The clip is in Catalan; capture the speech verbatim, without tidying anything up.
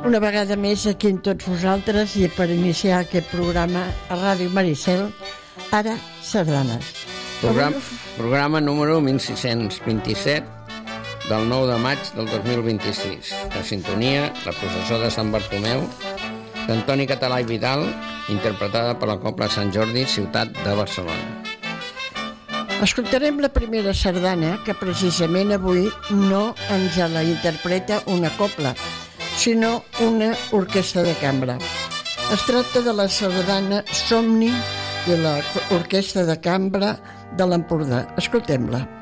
Una vegada més aquí amb tots vosaltres i per iniciar aquest programa a Ràdio Maricel, ara sardanes. Programa, programa número mil sis-cents vint-i-set del nou de maig del dos mil vint-i-sis. La sintonia, la processó de Sant Bartomeu, d'Antoni Català i Vidal, interpretada per la Cobla Sant Jordi, ciutat de Barcelona. Escoltarem la primera sardana, que precisament avui no ens la interpreta una cobla, sinó una orquestra de cambra. Es tracta de la sardana Somni de l'Orquestra de Cambra de l'Empordà. Escoltem-la.